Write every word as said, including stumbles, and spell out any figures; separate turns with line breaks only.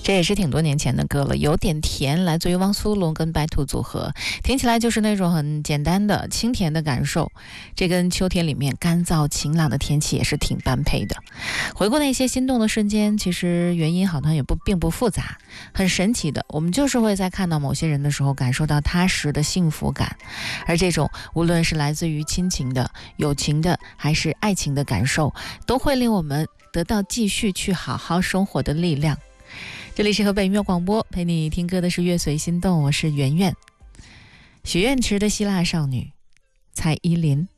这也是挺多年前的歌了，有点甜，来自于汪苏泷跟白兔组合，听起来就是那种很简单的清甜的感受，这跟秋天里面干燥晴朗的天气也是挺般配的。回顾那些心动的瞬间，其实原因好像也不并不复杂，很神奇的，我们就是会在看到某些人的时候感受到踏实的幸福感，而这种无论是来自于亲情的、友情的还是爱情的感受，都会令我们得到继续去好好生活的力量。这里是河北音乐广播，陪你听歌的是乐随心动，我是圆圆。许愿池的希腊少女蔡依林。